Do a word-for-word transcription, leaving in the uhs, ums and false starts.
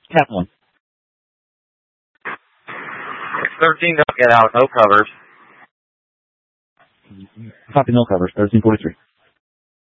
Cat one. thirteen, don't get out, no covers. Copy, no covers, thirteen forty-three.